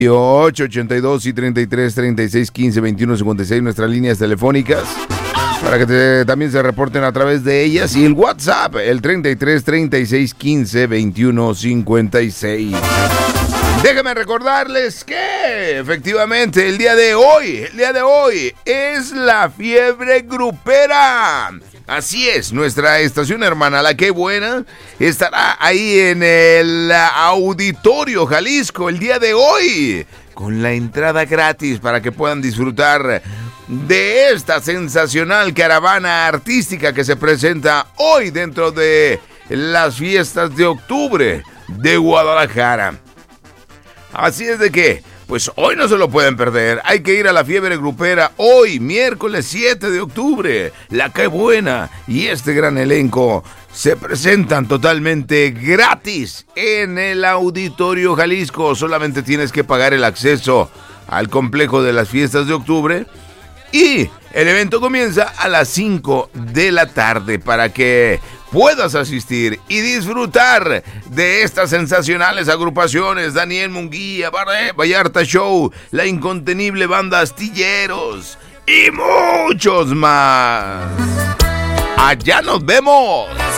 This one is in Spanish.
82 y 33 36 15 21 56, nuestras líneas telefónicas, para que también se reporten a través de ellas, y el WhatsApp, el 33 36 15 21 56. Déjenme recordarles que efectivamente el día de hoy es la fiebre grupera. Así es, nuestra estación hermana, La Qué Buena, estará ahí en el Auditorio Jalisco el día de hoy, con la entrada gratis para que puedan disfrutar de esta sensacional caravana artística que se presenta hoy dentro de las fiestas de octubre de Guadalajara. Así es de que, pues hoy no se lo pueden perder. Hay que ir a la fiebre grupera hoy, miércoles 7 de octubre. La Qué Buena y este gran elenco se presentan totalmente gratis en el Auditorio Jalisco. Solamente tienes que pagar el acceso al complejo de las fiestas de octubre. Y el evento comienza a las 5 de la tarde para que puedas asistir y disfrutar de estas sensacionales agrupaciones: Daniel Munguía, Vallarta Show, La Incontenible Banda Astilleros y muchos más. ¡Allá nos vemos!